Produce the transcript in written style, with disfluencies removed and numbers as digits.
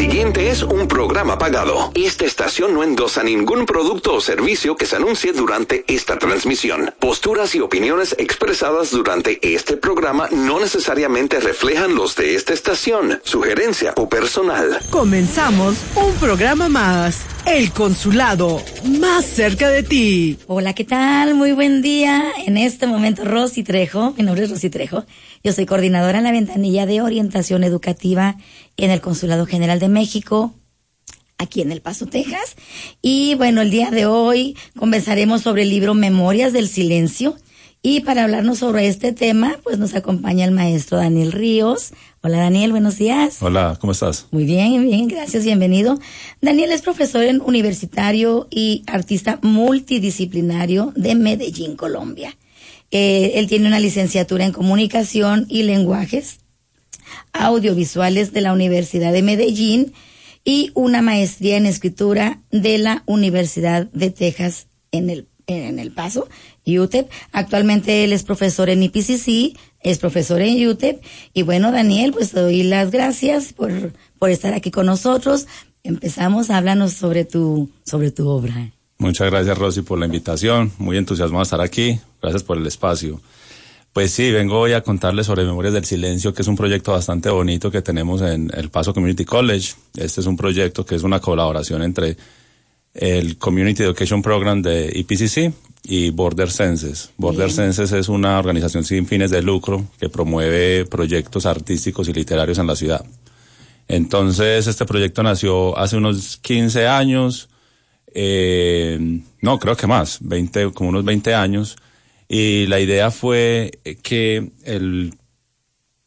siguiente es un programa pagado. Esta estación no endosa ningún producto o servicio que se anuncie durante esta transmisión. Posturas y opiniones expresadas durante este programa no necesariamente reflejan los de esta estación, sugerencia o personal. Comenzamos un programa más. El Consulado, más cerca de ti. Hola, ¿qué tal? Muy buen día. En este momento, Rosy Trejo, mi nombre es Rosy Trejo. Yo soy coordinadora en la ventanilla de orientación educativa en el Consulado General de México, aquí en El Paso, Texas. Y bueno, el día de hoy conversaremos sobre el libro Memorias del Silencio. Y para hablarnos sobre este tema, pues nos acompaña el maestro Daniel Ríos. Hola Daniel, buenos días. Hola, ¿cómo estás? Muy bien, gracias, bienvenido. Daniel es profesor universitario y artista multidisciplinario de Medellín, Colombia. Él tiene una licenciatura en comunicación y lenguajes audiovisuales de la Universidad de Medellín y una maestría en escritura de la Universidad de Texas en El Paso, UTEP. Actualmente él es profesor en IPCC, es profesor en UTEP. Y bueno, Daniel, pues te doy las gracias por estar aquí con nosotros. Empezamos, háblanos sobre tu obra. Muchas gracias, Rosy, por la invitación. Muy entusiasmado de estar aquí. Gracias por el espacio. Pues sí, vengo hoy a contarles sobre Memorias del Silencio, que es un proyecto bastante bonito que tenemos en El Paso Community College. Este es un proyecto que es una colaboración entre el Community Education Program de IPCC y Border Senses. Border Senses es una organización sin fines de lucro que promueve proyectos artísticos y literarios en la ciudad. Entonces, este proyecto nació hace unos 15 años, no, creo que más, como unos 20 años, y la idea fue que el